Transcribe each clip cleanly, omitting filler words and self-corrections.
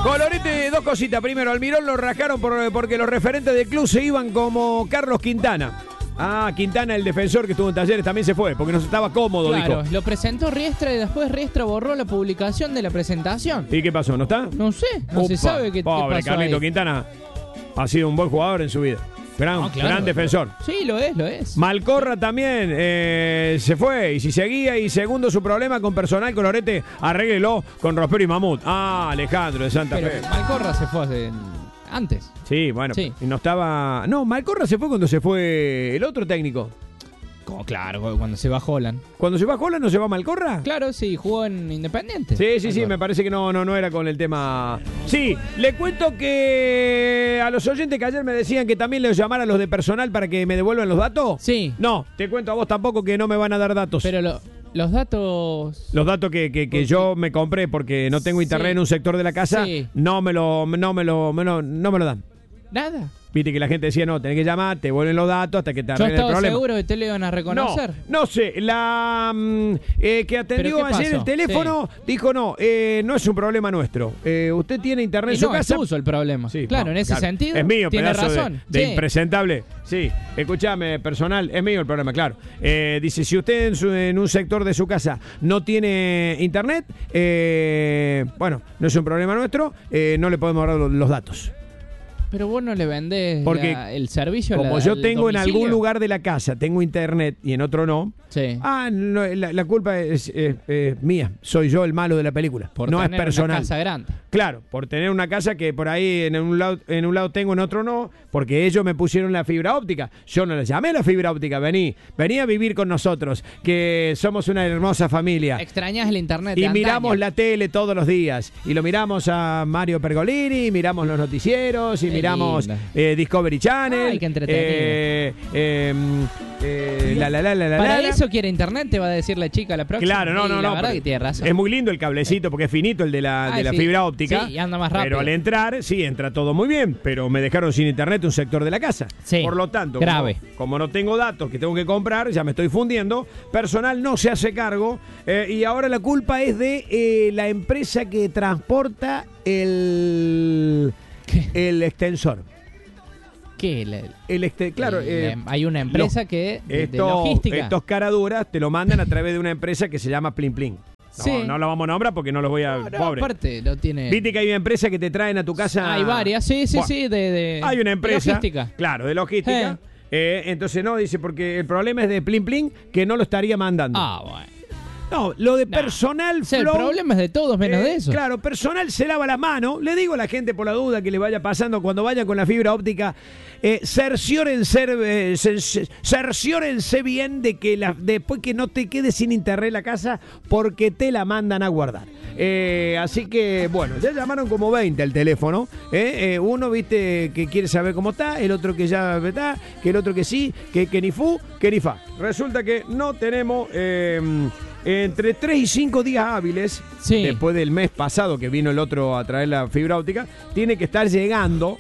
Colorete, dos cositas. Primero, Almirón lo rajaron porque los referentes del club se iban como Carlos Quintana. Ah, Quintana, el defensor que estuvo en Talleres, también se fue porque no estaba cómodo, claro, dijo. Lo presentó Riestra y después Riestra borró la publicación de la presentación. ¿Y qué pasó? ¿No está? No sé, no se sabe qué pasó. Pobre Carlito ahí. Quintana ha sido un buen jugador en su vida. Gran defensor. Sí, lo es. Malcorra también se fue. Y si seguía, y segundo su problema con personal, Colorete, arréglelo con Rospero y Mamut. Ah, Alejandro de Santa Fe. Malcorra se fue antes. Sí, bueno. Sí. Y no estaba... No, Malcorra se fue cuando se fue el otro técnico. Claro, cuando se va Holland. ¿Cuando se va Holland no se va Malcorra? Claro, sí, jugó en Independiente. Sí, me parece que no era con el tema. Sí, le cuento que a los oyentes que ayer me decían que también les llamara a los de personal para que me devuelvan los datos. Sí. No, te cuento a vos tampoco que no me van a dar datos. Pero los datos... Los datos que yo me compré porque no tengo internet en un sector de la casa, no me lo dan. Nada. Viste que la gente decía, no, tenés que llamar, te vuelven los datos hasta que te arreglen el problema. Yo estaba seguro que te lo iban a reconocer. No sé, la que atendió ayer el teléfono dijo, no es un problema nuestro. Usted tiene internet en su casa. Es tuyo el problema. Sí, claro, en ese sentido. Es mío, tiene pedazo razón. De impresentable. Sí, escuchame, personal, es mío el problema, claro. Dice, si usted en un sector de su casa no tiene internet, bueno, no es un problema nuestro, no le podemos dar los datos. Pero vos no le vendés el servicio. Como yo tengo en algún lugar de la casa, tengo internet y en otro no. Sí. No, la culpa es mía. Soy yo el malo de la película. No es personal. Una casa grande. Claro, por tener una casa que por ahí en un lado tengo, en otro no, porque ellos me pusieron la fibra óptica. Yo no les llamé la fibra óptica. Vení a vivir con nosotros, que somos una hermosa familia. Extrañas el internet. Y miramos la tele todos los días. Y lo miramos a Mario Pergolini, miramos los noticieros y miramos Discovery Channel. Ay, qué entretenido. Para eso quiere internet, te va a decir la chica la próxima. Claro, no. La verdad que tiene razón. Es muy lindo el cablecito porque es finito el de la fibra óptica. Sí, y anda más rápido. Pero al entrar, sí, entra todo muy bien. Pero me dejaron sin internet un sector de la casa. Sí. Por lo tanto, grave. Como no tengo datos que tengo que comprar, ya me estoy fundiendo. Personal no se hace cargo. Y ahora la culpa es de la empresa que transporta el extensor. ¿Qué? Claro. Hay una empresa de logística. Estos caraduras te lo mandan a través de una empresa que se llama Plin Plin. No la vamos a nombrar porque no los voy a... pobre. Aparte lo tiene... Viste que hay una empresa que te traen a tu casa... Hay varias, sí, hay una empresa... De logística. Claro, de logística. Entonces no, dice, porque el problema es de Plin Plin que no lo estaría mandando. Bueno. No, lo de personal flow... El problema es de todos menos de eso. Claro, personal se lava la mano. Le digo a la gente por la duda que le vaya pasando cuando vaya con la fibra óptica, cerciórense bien de que después que no te quedes sin internet en la casa porque te la mandan a guardar. Así que, bueno, ya llamaron como 20 al teléfono. Uno, viste, que quiere saber cómo está, el otro que ya está, que el otro que sí, que ni fu, que ni fa. Resulta que no tenemos... entre 3 y 5 días hábiles, después del mes pasado que vino el otro a traer la fibra óptica, tiene que estar llegando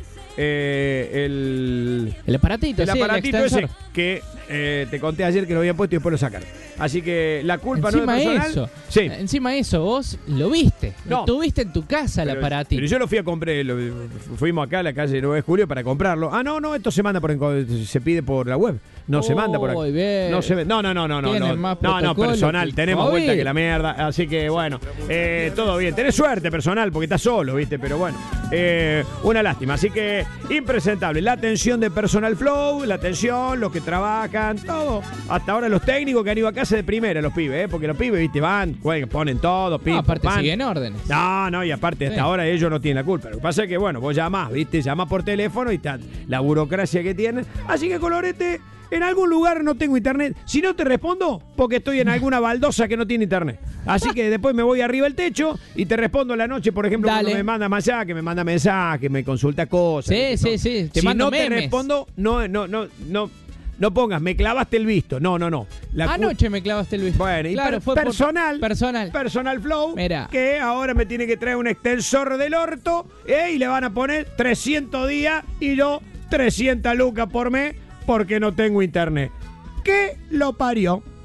el aparatito, el aparatito ese que te conté ayer que lo habían puesto y después lo sacaron. Así que la culpa encima no es personal. Encima de eso, vos lo viste. No. Tuviste en tu casa el aparatito. Pero yo lo fui a comprar, fuimos acá a la calle 9 de Julio para comprarlo. Esto se manda se pide por la web. No se manda por acá. Bien. No se ve. No, personal, tenemos vuelta que la mierda. Así que bueno, todo bien. Tenés suerte, personal, porque estás solo, ¿viste? Pero bueno, una lástima. Así que impresentable. La atención de Personal Flow, la atención, los que trabajan, todo. Hasta ahora los técnicos que han ido a casa de primera, los pibes, porque los pibes, ¿viste? Van, ponen todo, aparte siguen órdenes. No, y aparte hasta ahora ellos no tienen la culpa. Lo que pasa es que, bueno, vos llamás, ¿viste? Llamás por teléfono y está la burocracia que tienen. Así que, Colorete, en algún lugar no tengo internet. Si no te respondo, porque estoy en alguna baldosa que no tiene internet. Así que después me voy arriba del techo y te respondo en la noche, por ejemplo, cuando me manda mensaje, me manda mensaje, me consulta cosas. Sí. Si no te respondo, no pongas, me clavaste el visto. No. Anoche me clavaste el visto. Bueno, claro, fue personal Flow, Mirá. que ahora me tiene que traer un extensor del orto y le van a poner 300 días y yo 300 lucas por mes porque no tengo internet. ¿Qué lo parió?